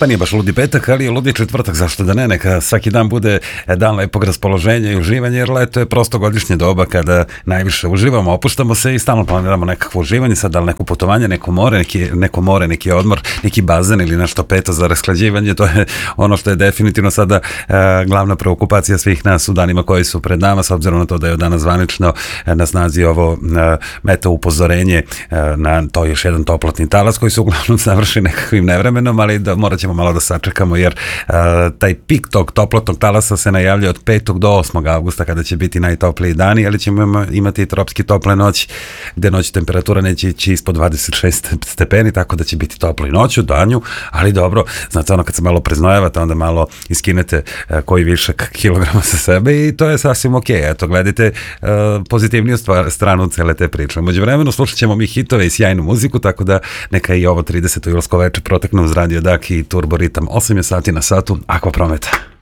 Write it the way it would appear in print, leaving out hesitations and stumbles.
Pa nije baš ludi petak, ali je ludi četvrtak, zašto da ne, neka svaki dan bude dan lepog raspoloženja i uživanja, jer leto je prosto godišnje doba kada najviše uživamo, opuštamo se i stalno planiramo nekakvo uživanje, sad da li neko putovanje, neko more, neki odmor, neki bazen ili nešto peto za rasklađivanje, to je ono što je definitivno sada glavna preokupacija svih nas u danima koji su pred nama, s obzirom na to da je od danas zvanično na snazi ovo meteo upozorenje na to još jedan toplotni talas koji se uglavnom završi nekakvim nevremenom, ali da morat ćemo malo da sačekamo, jer taj pik tog toplotnog talasa se najavlja od 5. do 8. avgusta kada će biti najtopliji dani, ali ćemo imati i tropski tople noći, gde noć temperatura neće ići ispod 26 stepeni, tako da će biti toplo i noću, danju, ali dobro, znate ono kad se malo preznojavate, onda malo iskinete koji višak kilograma sa sebe i to je sasvim okej. Eto, gledajte pozitivniju stranu cele te priče. Umeđu vremenu slušat ćemo mi hitove i sjajnu muziku, tako da neka i ovo 30. julsko veče protekne uz Radio Dak i Turbo Ritam. 8 je sati na satu, Aqua Prometa.